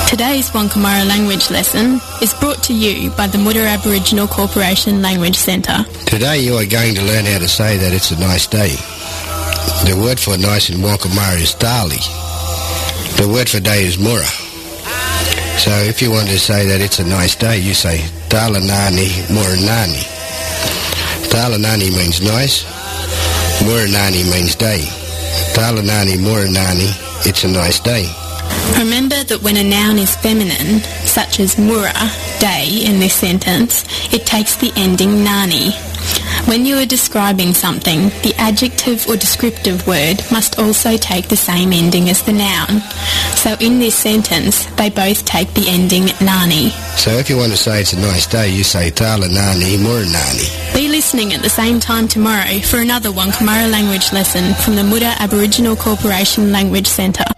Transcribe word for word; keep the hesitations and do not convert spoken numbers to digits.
Today's Wonkamara language lesson is brought to you by the Mutter Aboriginal Corporation Language Centre. Today you are going to learn how to say that it's a nice day. The word for nice in Wonkamara is Dali. The word for day is Mura. So if you want to say that it's a nice day, you say Dala Nani Mura Nani. Dala Nani means nice. Mura Nani means day. Dala Nani Mura Nani, it's a nice day. Remember that when a noun is feminine, such as mura, day, in this sentence, it takes the ending nani. When you are describing something, the adjective or descriptive word must also take the same ending as the noun. So in this sentence, they both take the ending nani. So if you want to say it's a nice day, you say Tala Nani Mura Nani. Be listening at the same time tomorrow for another Wonkamara language lesson from the Mutter Aboriginal Corporation Language Centre.